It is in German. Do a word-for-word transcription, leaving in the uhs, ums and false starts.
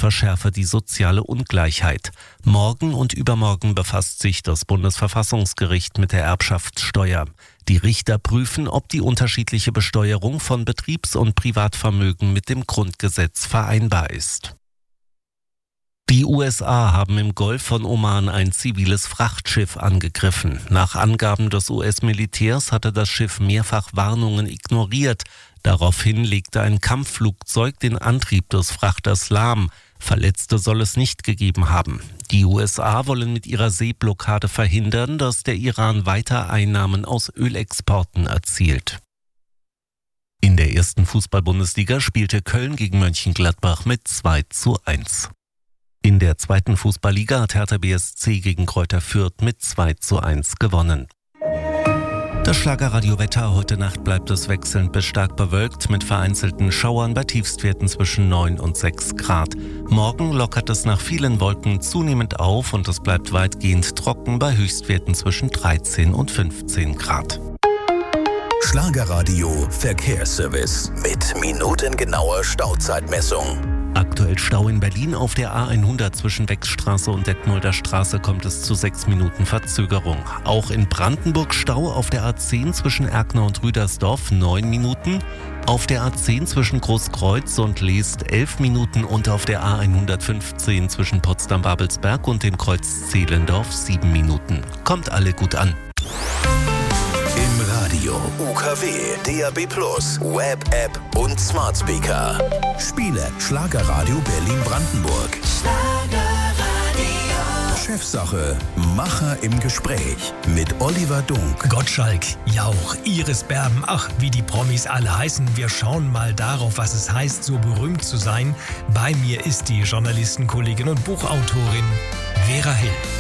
verschärfe die soziale Ungleichheit. Morgen und übermorgen befasst sich das Bundesverfassungsgericht mit der Erbschaftssteuer. Die Richter prüfen, ob die unterschiedliche Besteuerung von Betriebs- und Privatvermögen mit dem Grundgesetz vereinbar ist. Die U S A haben im Golf von Oman ein ziviles Frachtschiff angegriffen. Nach Angaben des U S-Militärs hatte das Schiff mehrfach Warnungen ignoriert. Daraufhin legte ein Kampfflugzeug den Antrieb des Frachters lahm. Verletzte soll es nicht gegeben haben. Die U S A wollen mit ihrer Seeblockade verhindern, dass der Iran weiter Einnahmen aus Ölexporten erzielt. In der ersten Fußball-Bundesliga spielte Köln gegen Mönchengladbach mit zwei zu eins. In der zweiten Fußballliga hat Hertha B S C gegen Greuther Fürth mit zwei zu eins gewonnen. Das Schlagerradio-Wetter: Heute Nacht bleibt es wechselnd bis stark bewölkt mit vereinzelten Schauern bei Tiefstwerten zwischen neun und sechs Grad. Morgen lockert es nach vielen Wolken zunehmend auf und es bleibt weitgehend trocken bei Höchstwerten zwischen dreizehn und fünfzehn Grad. Schlagerradio Verkehrsservice mit minutengenauer Stauzeitmessung. Aktuell Stau in Berlin auf der A hundert zwischen Wechsstraße und Detmolder Straße kommt es zu sechs Minuten Verzögerung. Auch in Brandenburg Stau auf der A zehn zwischen Erkner und Rüdersdorf neun Minuten, auf der A zehn zwischen Großkreuz und Leest elf Minuten und auf der A hundertfünfzehn zwischen Potsdam-Babelsberg und dem Kreuz Zehlendorf sieben Minuten. Kommt alle gut an. Im Radio, U K W, D A B plus, Web, App und Smart Speaker. Spiele Schlagerradio Berlin-Brandenburg. Schlagerradio. Chefsache, Macher im Gespräch mit Oliver Dunk. Gottschalk, Jauch, Iris Berben, ach, wie die Promis alle heißen. Wir schauen mal darauf, was es heißt, so berühmt zu sein. Bei mir ist die Journalistenkollegin und Buchautorin Vera Hill.